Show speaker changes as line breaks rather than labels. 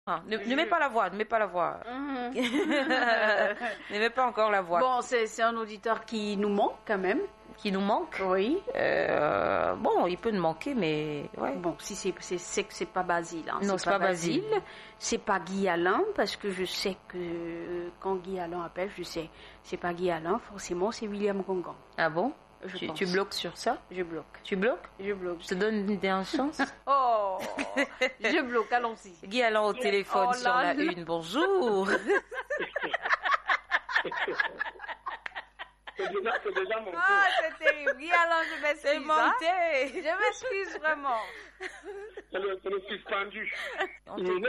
Ah, ne mets pas la voix, ne mets pas la voix.
Mhm.
Ne mets pas encore la voix.
Bon, c'est un auditeur qui nous manque quand même.
Qui nous manque.
Oui.
Bon, il peut nous manquer, mais ouais.
Bon, si c'est pas Basile. Hein.
Non, c'est pas Basile.
C'est pas Guy Alain, parce que je sais que quand Guy Alain appelle, je sais, c'est pas Guy Alain, forcément, c'est William Gongan.
Ah bon?
Je pense.
Tu bloques sur ça?
Je bloque.
Tu bloques?
Je bloque.
Je te donne une chance.
Oh, je bloque, allons-y.
Guy Alain au téléphone
Oh
sur
là
la
là.
une. Bonjour.
C'est déjà monté.
Ah, c'est terrible. Guy Alain, je m'excuse.
C'est monté.
Hein. Je m'excuse vraiment.
C'est le suspendu.
On
Il m'énerve